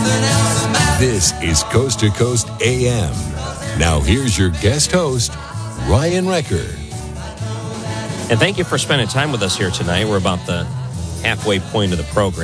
This is Coast to Coast AM. Now here's your guest host, Ryan Recker. And thank you for spending time with us here tonight. We're about the halfway point of the program.